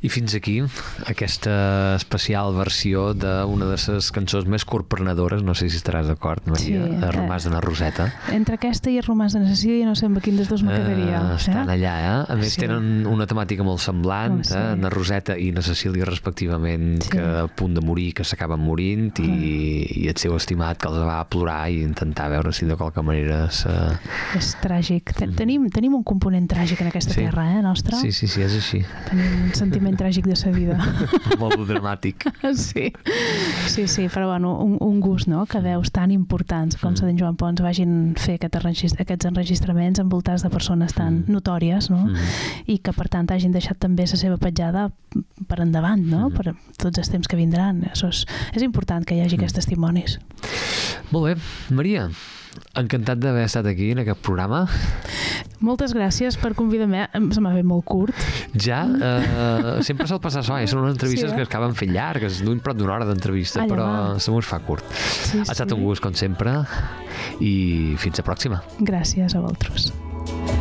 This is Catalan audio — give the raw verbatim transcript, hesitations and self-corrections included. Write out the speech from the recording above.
I fins aquí aquesta especial versió d'una de les cançons més corprenedores, no sé si estaràs d'acord, Maria, Sí, de Romàs de na Roseta. Entre aquesta i el Romàs de na Cecília no sé amb quin dels dos me quedaria. Uh, estan eh? allà, eh? A més Sí. tenen una temàtica molt semblant, Oh, sí. eh? Na Roseta i na Cecília respectivament, Sí. que a punt de morir, que s'acaben morint, i, i el seu estimat que els va a plorar i intentar veure si de qualque manera se... És tràgic. Ten- Tenim, tenim un component tràgic en aquesta Sí. terra, eh, nostra? Sí, sí, sí, és així. Tenim un sentiment tràgic de sa vida. Molt dramàtic. Sí, sí, sí, però bueno, un, un gust, no?, que veus tan importants com mm. d'en Joan Pons vagin fer aquest enregist aquests enregistraments envoltats de persones tan mm. notòries, no?, mm. i que per tant hagin deixat també la seva petjada per endavant, no?, mm. per tots els temps que vindran. Això és, és important que hi hagi mm. aquests testimonis. Molt bé, Maria, encantat d'haver estat aquí en aquest programa. Moltes gràcies per convidar-me. Se m'ha fet molt curt. Ja, eh, sempre sol passar això, eh? Són unes entrevistes Sí, eh? que acaben fent llargues, duim prop d'una hora d'entrevista, Allà però va. se mos fa curt. Sí, Ha estat sí. un gust, com sempre, i fins la pròxima. Gràcies a vosaltres.